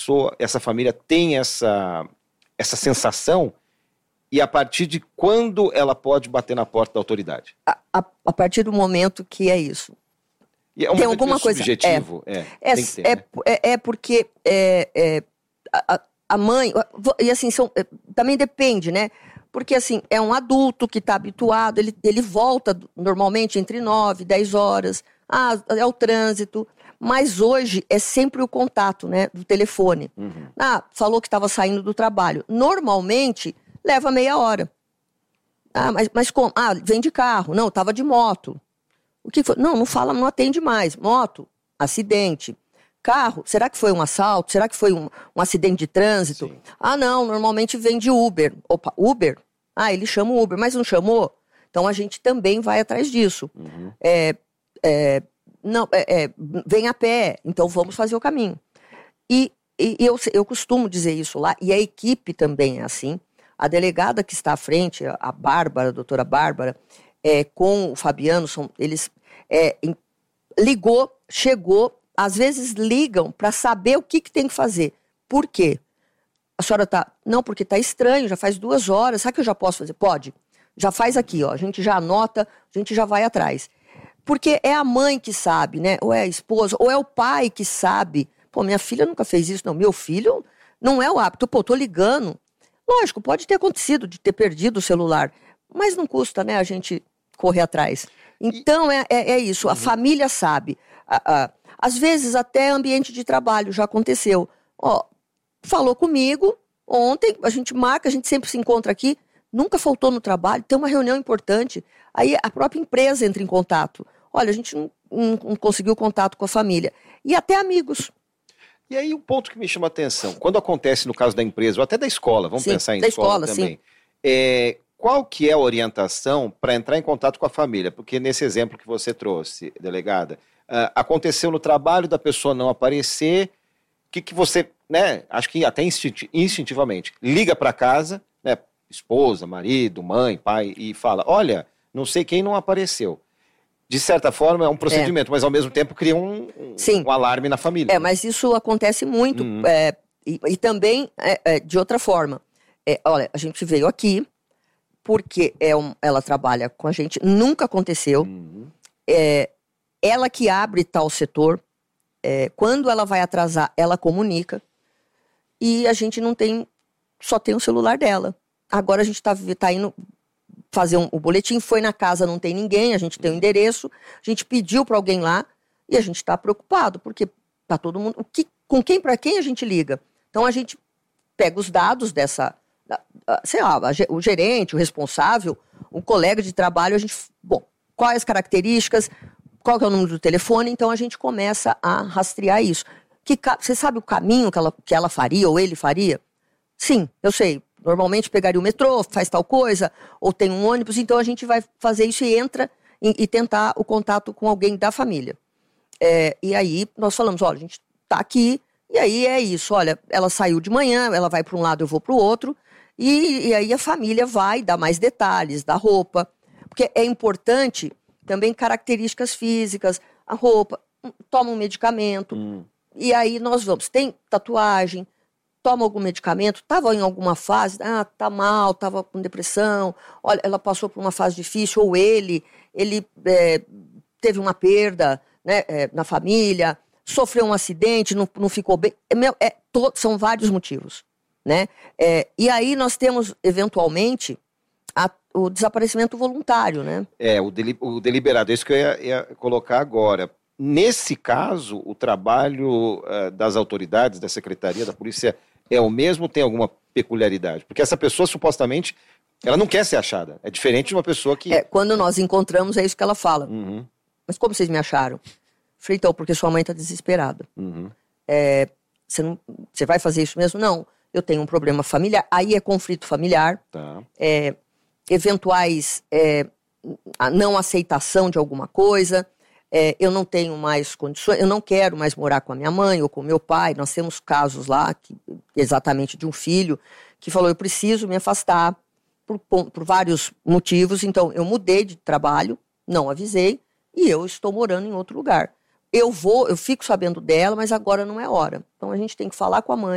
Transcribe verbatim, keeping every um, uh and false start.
pessoa, essa família tem essa, essa sensação e a partir de quando ela pode bater na porta da autoridade? A, a, a partir do momento que é isso. E é um tem alguma coisa subjetivo? É, é, é, ter, é, né? é, é porque é, é, a, a mãe... E assim, são, também depende, né? Porque assim, é um adulto que está habituado, ele, ele volta normalmente entre nove, dez horas. Ah, é o trânsito... Mas hoje é sempre o contato, né, do telefone. Uhum. Ah, falou que estava saindo do trabalho. Normalmente, leva meia hora. Ah, mas, mas como? Ah, vem de carro. Não, estava de moto. O que foi? Não, não fala, não atende mais. Moto, acidente. Carro, será que foi um assalto? Será que foi um, um acidente de trânsito? Sim. Ah, não, normalmente vem de Uber. Opa, Uber? Ah, ele chama o Uber, mas não chamou? Então a gente também vai atrás disso. Uhum. É... é Não, é, é, vem a pé, então vamos fazer o caminho. E, e eu, eu costumo dizer isso lá, e a equipe também é assim. A delegada que está à frente, a Bárbara, a doutora Bárbara, é, com o Fabiano, são, eles é, em, ligou, chegou, às vezes ligam para saber o que, que tem que fazer. Por quê? A senhora está... Não, porque está estranho, já faz duas horas, sabe que eu já posso fazer? Pode. Já faz aqui, ó, a gente já anota, a gente já vai atrás. Porque é a mãe que sabe, né? Ou é a esposa, ou é o pai que sabe. Pô, minha filha nunca fez isso, não. Meu filho não é o hábito. Pô, tô ligando. Lógico, pode ter acontecido de ter perdido o celular. Mas não custa, né, a gente correr atrás. Então, é, é, é isso. A uhum. família sabe. A, a, às vezes, até ambiente de trabalho já aconteceu. Ó, falou comigo ontem, a gente marca, a gente sempre se encontra aqui. Nunca faltou no trabalho, tem uma reunião importante. Aí a própria empresa entra em contato. Olha, a gente não, não, não conseguiu contato com a família. E até amigos. E aí um ponto que me chama a atenção, quando acontece no caso da empresa, ou até da escola, vamos sim, pensar em da escola, escola também. Sim. É, qual que é a orientação para entrar em contato com a família? Porque nesse exemplo que você trouxe, delegada, uh, aconteceu no trabalho da pessoa não aparecer, o que, que você, né, acho que até instinti- instintivamente, liga para casa, né, esposa, marido, mãe, pai, e fala, olha, não sei quem não apareceu. De certa forma é um procedimento, é. mas ao mesmo tempo cria um, um, um alarme na família. É, mas isso acontece muito, uhum. é, e, e também é, é, de outra forma. É, olha, a gente veio aqui porque é um, ela trabalha com a gente, nunca aconteceu. Uhum. É, ela que abre tal setor, é, quando ela vai atrasar, ela comunica, e a gente não tem, só tem o celular dela. Agora a gente está tá indo fazer um, o boletim, foi na casa, não tem ninguém, a gente tem o um endereço, a gente pediu para alguém lá e a gente está preocupado, porque tá todo mundo... O que, com quem, para quem a gente liga? Então a gente pega os dados dessa... Sei lá, o gerente, o responsável, o colega de trabalho, a gente... Bom, quais as características, qual que é o número do telefone, então a gente começa a rastrear isso. Que, você sabe o caminho que ela, que ela faria ou ele faria? Sim, eu sei. Normalmente pegaria o metrô, faz tal coisa, ou tem um ônibus, então a gente vai fazer isso e entra e, e tentar o contato com alguém da família. É, e aí nós falamos, olha, a gente tá aqui, e aí é isso, olha, ela saiu de manhã, ela vai para um lado, eu vou para o outro, e, e aí a família vai dar mais detalhes da roupa, porque é importante também características físicas, a roupa, toma um medicamento, hum. e aí nós vamos, tem tatuagem, toma algum medicamento, estava em alguma fase, ah, tá mal, estava com depressão, olha, ela passou por uma fase difícil, ou ele, ele é, teve uma perda, né, é, na família, sofreu um acidente, não, não ficou bem, é, é, to, são vários motivos, né, é, e aí nós temos, eventualmente, a, o desaparecimento voluntário, né. É, o, deli, o deliberado, é isso que eu ia, ia colocar agora. Nesse caso, o trabalho uh, das autoridades, da secretaria, da polícia, é o mesmo, tem alguma peculiaridade? Porque essa pessoa, supostamente, ela não quer ser achada. É diferente de uma pessoa que... É, quando nós encontramos, é isso que ela fala. Uhum. Mas como vocês me acharam? Falei, então, porque sua mãe está desesperada. Uhum. É, você, não, você vai fazer isso mesmo? Não, eu tenho um problema familiar. Aí é conflito familiar. Tá. É, eventuais é, a não aceitação de alguma coisa. É, eu não tenho mais condições, eu não quero mais morar com a minha mãe ou com o meu pai. Nós temos casos lá, que, exatamente de um filho, que falou, eu preciso me afastar por, por vários motivos. Então, eu mudei de trabalho, não avisei, e eu estou morando em outro lugar. Eu vou, eu fico sabendo dela, mas agora não é hora. Então, a gente tem que falar com a mãe.